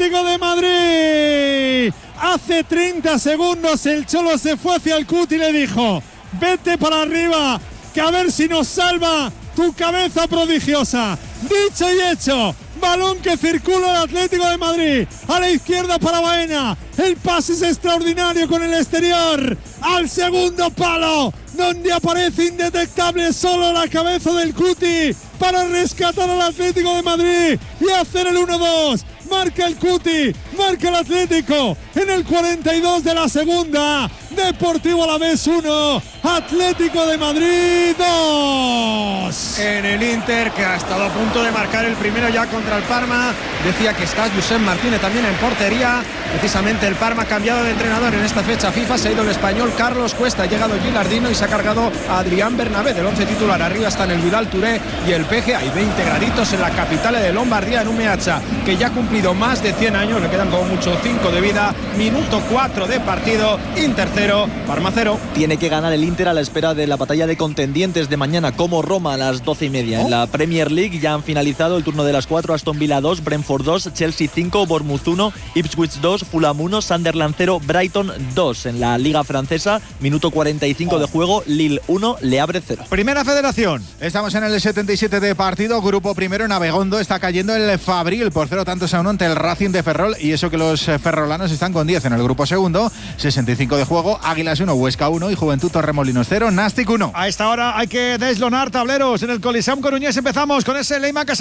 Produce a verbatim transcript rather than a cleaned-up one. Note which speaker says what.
Speaker 1: Atlético de Madrid. Hace treinta segundos el Cholo se fue hacia el Cuti y le dijo: vete para arriba, que a ver si nos salva tu cabeza prodigiosa. Dicho y hecho, balón que circula el Atlético de Madrid, a la izquierda para Baena, el pase es extraordinario con el exterior, al segundo palo, donde aparece indetectable solo la cabeza del Cuti, para rescatar al Atlético de Madrid y hacer el uno dos. Marca el Cuti, marca el Atlético en el cuarenta y dos de la segunda. Deportivo Alavés uno, Atlético de Madrid dos.
Speaker 2: En el Inter, que ha estado a punto de marcar el primero ya contra el Parma. Decía que está Josep Martínez también en portería. Precisamente el Parma ha cambiado de entrenador en esta fecha FIFA. Se ha ido el español Carlos Cuesta, ha llegado Gilardino y se ha cargado a Adrián Bernabé del once titular. Arriba están el Vidal Touré y el Peje. Hay veinte graditos en la capital de Lombardía, en un Meazza que ya ha cumplido más de cien años. Le quedan como mucho cinco de vida. Minuto cuatro de partido. Inter cero, Parma cero.
Speaker 3: Tiene que ganar el Inter a la espera de la batalla de contendientes de mañana, como Roma a las doce y media. ¿Oh? En la Premier League ya han finalizado el turno de las cuatro. Aston Villa dos, Brentford dos, Chelsea cinco, Bournemouth uno, Ipswich dos, Fulham uno, Sunderland cero, Brighton dos. En la Liga Francesa, minuto cuarenta y cinco oh. de juego, Lille uno, Le Havre cero.
Speaker 4: Primera Federación. Estamos en el setenta y siete de partido. Grupo primero, en Abegondo está cayendo el Fabril por cero tantos a uno ante el Racing de Ferrol, y eso que los ferrolanos están con diez en el grupo segundo. sesenta y cinco de juego, Águilas uno, Huesca uno y Juventud Torremolinos cero, Nastic uno.
Speaker 2: A esta hora hay que deslonar tableros en el Coliseum Coruñés. Empezamos con ese Leima Casa.